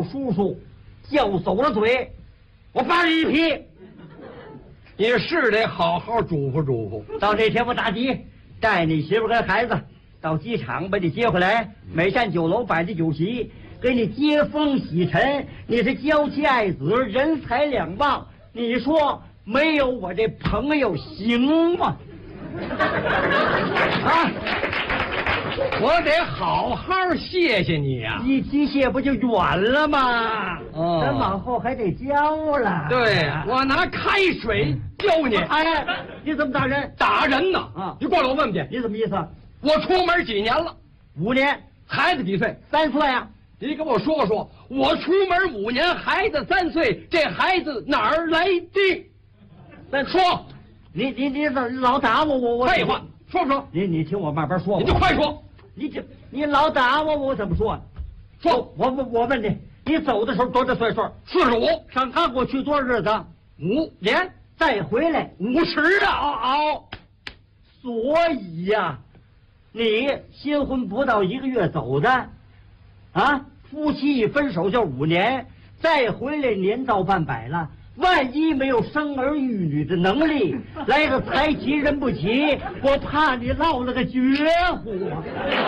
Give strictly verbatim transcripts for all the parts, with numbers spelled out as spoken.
叔叔叫走了嘴，我扒你一批。 你是得好好嘱咐嘱咐。 到那天我打的带你媳妇跟孩子到机场把你接回来，美善酒楼摆的酒席，给你接风洗尘。你是娇妻爱子，人财两忘，你说没有我这朋友行吗？啊！ 我得好好谢谢你呀、啊！ 一提谢不就远了吗？ 哦， 咱往后还得教了。 对，我拿开水教你。 哎，你怎么打人？ 打人呢？ 啊！ 你过来，我问问去。 你怎么意思？ 我出门几年了？ 五年。 孩子几岁？ 三岁啊！ 你给我说说，我出门五年，孩子三岁，这孩子哪儿来的？ 再说， 你你你老老打我，我我废话，说不说？ 你你听我慢慢说， 你就快说。 你这你老打我，我怎么说？说，我我我问你，你走的时候多大岁数？ 四十五。 上韩国去多少日子？ 五年。 再回来五十啊！ 哦哦，所以呀、啊，你新婚不到一个月走的，啊，夫妻一分手就五年，再回来年到半百了。万一没有生儿育女的能力，来个财急人不急，我怕你落了个绝户啊！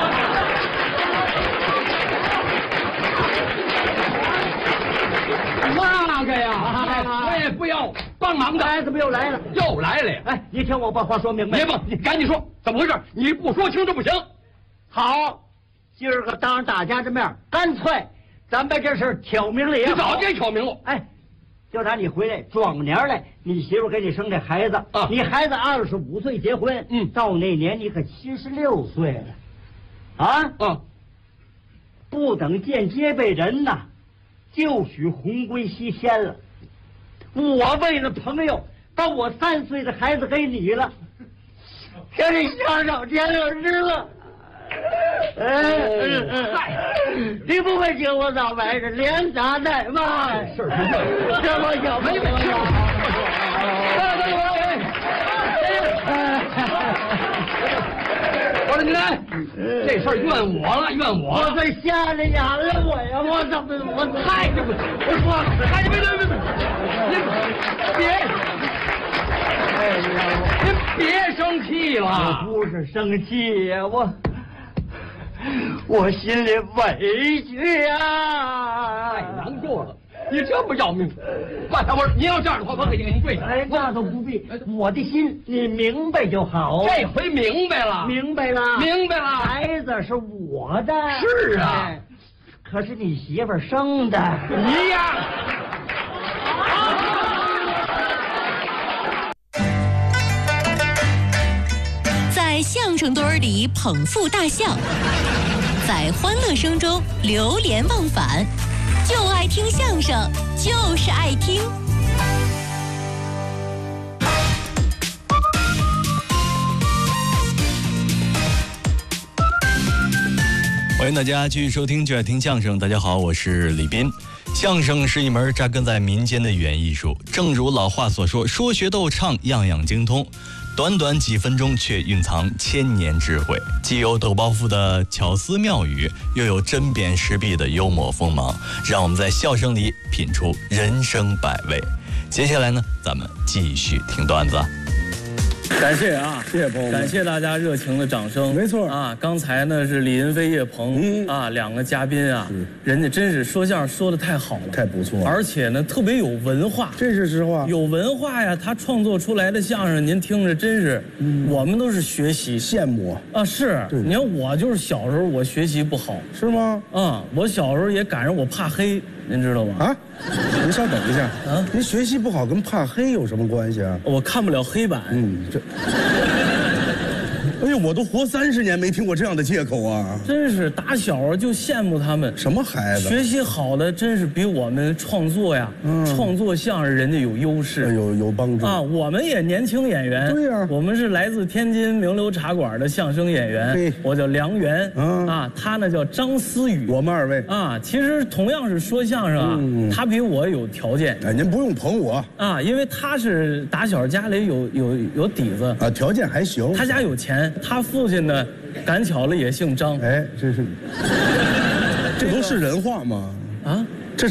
那个呀，我也不要帮忙的。 哎，怎么又来了？ 又来了呀！ 哎，你听我把话说明白。 别甭，你赶紧说，怎么回事？你不说清楚不行。 好，今儿个当着大家的面，干脆咱把这事挑明了也好。 你早该挑明了。 哎。就打你回来壮年来，你媳妇给你生这孩子， 啊， 你孩子二十五岁结婚， 嗯， 到那年你可七十六岁了，啊， 嗯， 不等见街辈人呐，就许魂归西天了。我为了朋友，把我三岁的孩子给你了，这是想上天了知了。哎，嗨，你不会请我早白日连打带骂， 是是是， 这我小朋友我说你来，这事儿怨我了，怨我。 我被吓得眼了我呀！我怎么我太这不，我说， 哎，别别别别，别，哎呀，您别生气了。 我不是生气呀，我。我心里委屈呀、啊， 太难过了！你这么要命，慢点，我说你要这样的话，我给你给你跪下。 哎，那都不必，我的心你明白就好。 这回明白了， 明白了， 明白了。 孩子是我的， 是啊， 哎、可是你媳妇生的， 一样。 在相声堆儿里捧腹大笑，在欢乐声中流连忘返，就爱听相声，就是爱听。 欢迎大家继续收听就爱听相声。大家好，我是李斌。相声是一门扎根在民间的语言艺术，正如老话所说，说学逗唱样样精通。短短几分钟却蕴藏千年智慧，既有抖包袱的巧思妙语，又有针砭时弊的幽默锋芒，让我们在笑声里品出人生百味。接下来呢，咱们继续听段子。 感谢啊， 谢谢朋友们， 感谢大家热情的掌声。 没错啊，刚才呢是李云飞、叶鹏、嗯、啊两个嘉宾啊，人家真是说相声说的太好了， 太不错了， 而且呢特别有文化， 这是实话， 有文化呀。他创作出来的相声，您听着真是，嗯、我们都是学习羡慕啊。是，你看我就是小时候我学习不好， 是吗？ 啊，我小时候也赶上我怕黑，您知道吗？ 啊，您稍等一下啊，您学习不好跟怕黑有什么关系啊？ 我看不了黑板。 嗯，这。哎呦，我都活三十年没听过这样的借口啊！ 真是打小就羡慕他们， 什么孩子？ 学习好的真是比我们创作呀，嗯、创作相声人家有优势， 有有帮助啊！我们也年轻演员， 对呀、啊， 我们是来自天津名流茶馆的相声演员，我叫梁元，啊，啊他呢叫张思雨， 我们二位啊，其实同样是说相声啊，嗯、他比我有条件， 哎，您不用捧我啊，因为他是打小家里有有有底子啊，条件还行， 他家有钱。他父亲呢，赶巧了也姓张。 哎，这是，这都是人话吗？ 啊，